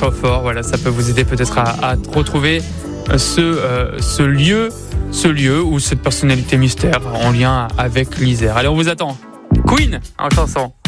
chauffeur fort. Voilà, ça peut vous aider peut-être à retrouver ce lieu ou cette personnalité mystère en lien avec l'Isère. Allez, on vous attend. Queen en chanson.